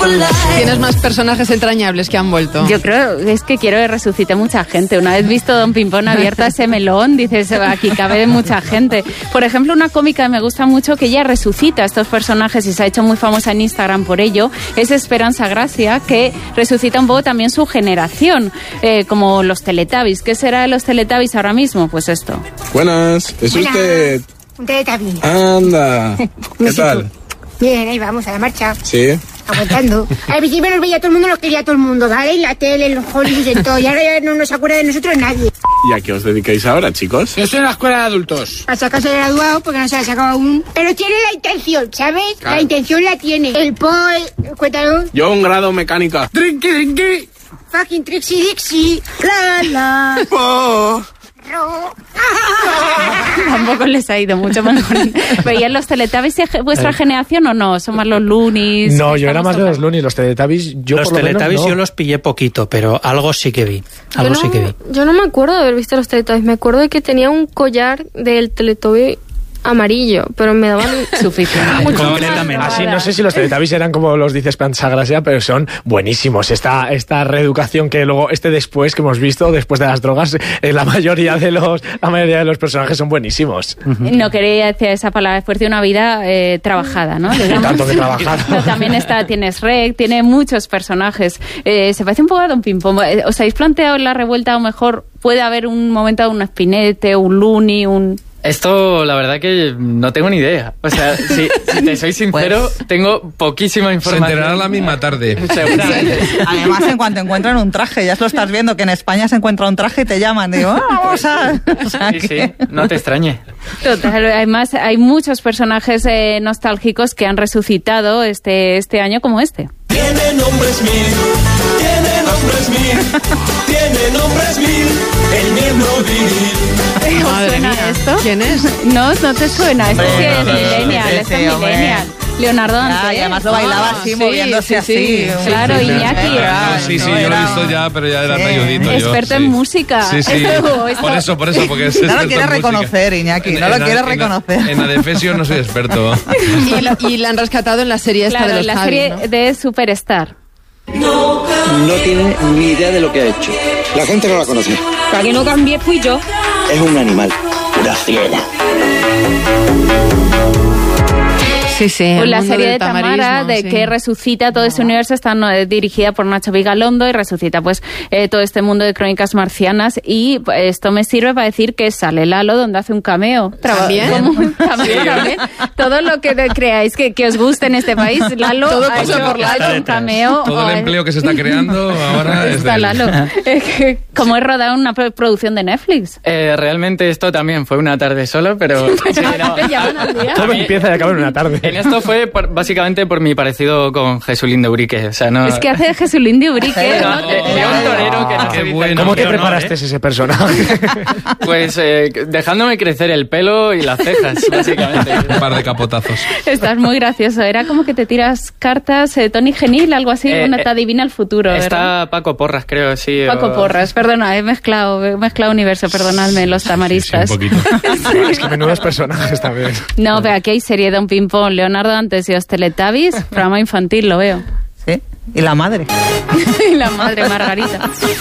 ¿Tienes más personajes entrañables que han vuelto? Yo creo, es que quiero que resucite mucha gente. Una vez visto Don Pimpón abierta ese melón, dices, aquí cabe mucha gente. Por ejemplo, una cómica que me gusta mucho, que ella resucita a estos personajes y se ha hecho muy famosa en Instagram por ello, es Esperanza Gracia, que resucita un poco también su generación, como los Teletubbies. ¿Qué será de los Teletubbies ahora mismo? Pues esto. Buenas, ¿es usted? Un Teletubby. Anda, ¿qué tal? Bien, ahí vamos, a la marcha. Sí. Aguantando. Al principio nos veía todo el mundo, nos quería todo el mundo, ¿vale? En la tele, en los Hollywood, en todo. Y ahora ya no nos acuerda de nosotros nadie. ¿Y a qué os dedicáis ahora, chicos? Yo estoy en la escuela de adultos. A sacarse de graduado porque no se ha sacado aún. Pero tiene la intención, ¿sabes? Claro. La intención la tiene. El Paul, cuéntalo. Yo un grado mecánica. Drinky, drinky. Fucking Trixie Dixie. La la. Oh. Ro. Tampoco les ha ido mucho mejor. ¿Veían los Teletubbies vuestra generación o no? ¿Son más los Loonies? No, yo era más de los Loonies. Los Teletubbies, yo los por lo Teletubbies menos, no. yo los pillé poquito, pero algo sí que vi. Yo no me acuerdo de haber visto los Teletubbies. Me acuerdo de que tenía un collar del Teletubby amarillo, pero me daban suficiente. Completamente. Así, no sé si los Teletubbies eran como los dice Esperanza Gracia, pero son buenísimos. Esta reeducación que luego, después que hemos visto, después de las drogas, la mayoría de los personajes son buenísimos. No quería decir esa palabra, después de una vida trabajada, ¿no? Tanto que trabajada. Pero también tienes Rec, tiene muchos personajes. Se parece un poco a Don Pimpón. ¿Os habéis planteado en la revuelta, o mejor puede haber un momento de un Spinete, un Looney, un... Esto, la verdad que no tengo ni idea. O sea, si te soy sincero, tengo poquísima información. Se enterará la misma tarde. Seguramente. Además, en cuanto encuentran un traje, ya lo estás viendo, que en España se encuentra un traje y te llaman. Digo, vamos a... O sea, sí, no te extrañe. Total, además hay muchos personajes nostálgicos que han resucitado este año como este. Tiene nombres mil, tiene nombres mil, tiene nombres mil, el miembro viril. ¿Os suena esto? ¿Quién es? No te suena. Esto sí es millennial, sí, esto es hombre. millennial. Leonardo Dante. Y además lo bailaba así, moviéndose así. Claro, Iñaki. Sí, yo lo he visto ya, pero ya era rayudito. Experto en música. Sí. Por eso, porque es no lo quiere reconocer, Iñaki, no lo quiere reconocer. En Adefesio no soy experto. Y la han rescatado en la serie esta de los la Javis, serie ¿no? de Superstar. No tiene ni idea de lo que ha hecho. La gente no la conoce. Para que no cambie fui yo. Es un animal, una fiera. Sí. Pues la serie de Tamara, que resucita todo ese universo, está dirigida por Nacho Vigalondo y resucita pues todo este mundo de crónicas marcianas, y esto me sirve para decir que sale Lalo, donde hace un cameo. ¿También? También. Todo lo que creáis que os guste en este país, Lalo todo ha pasa por Lalo. hecho un cameo. Todo el empleo que se está creando ahora es está de Lalo. Como es rodar una producción de Netflix. Realmente esto también fue una tarde solo, pero... Sí, no. Te llaman al día. Todo empieza y acaba en una tarde. En esto fue básicamente por mi parecido con Jesulín de Ubrique. O sea, no... Es que hace Jesulín de Ubrique, ¿no? Un torero que no se dice. Bueno. ¿Cómo te preparaste ese personaje? Pues dejándome crecer el pelo y las cejas, básicamente. Un par de capotazos. Estás muy gracioso. Era como que te tiras cartas, Tony Genil, algo así, uno te adivina el futuro, ¿verdad? Está Paco Porras, creo, sí. Paco Porras, perdona, he mezclado universo, perdonadme, los tamaristas. Sí, un poquito. Es que menudos personajes también. No, pero aquí hay serie Don Pimpón, Leonardo Dantes y los Teletubbies, programa infantil, lo veo. Sí, y la madre. Y la madre Margarita.